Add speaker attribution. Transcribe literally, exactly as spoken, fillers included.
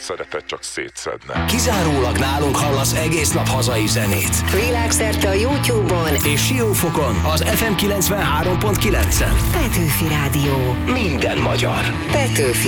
Speaker 1: szeretett csak szétszedne.
Speaker 2: Kizárólag nálunk hallasz egész nap hazai zenét.
Speaker 3: Világszerte a YouTube-on
Speaker 2: és Siófokon az ef em kilencvenhárom pont kilencen.
Speaker 3: Petőfi Rádió.
Speaker 2: Minden magyar.
Speaker 3: Petőfi